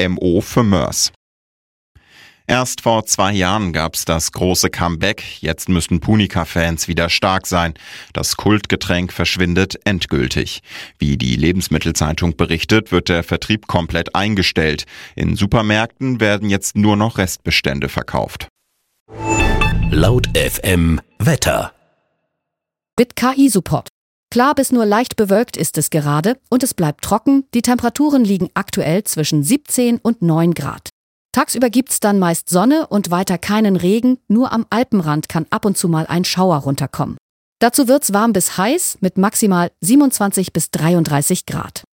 MO für Mörs. Erst vor 2 Jahren gab's das große Comeback, jetzt müssen Punica-Fans wieder stark sein. Das Kultgetränk verschwindet endgültig. Wie die Lebensmittelzeitung berichtet, wird der Vertrieb komplett eingestellt. In Supermärkten werden jetzt nur noch Restbestände verkauft. Laut FM Wetter. Mit KI-Support. Klar bis nur leicht bewölkt ist es gerade und es bleibt trocken. Die Temperaturen liegen aktuell zwischen 17 und 9 Grad. Tagsüber gibt's dann meist Sonne und weiter keinen Regen, nur am Alpenrand kann ab und zu mal ein Schauer runterkommen. Dazu wird's warm bis heiß mit maximal 27 bis 33 Grad.